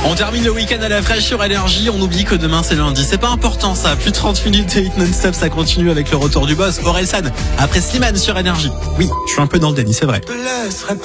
On termine le week-end à la fraîche sur Énergie. On oublie que demain c'est lundi. C'est pas important ça. Plus de 30 minutes de hit non-stop. Ça continue avec le retour du boss Orelsan. Après Slimane sur Énergie. Oui, je suis un peu dans le déni, c'est vrai.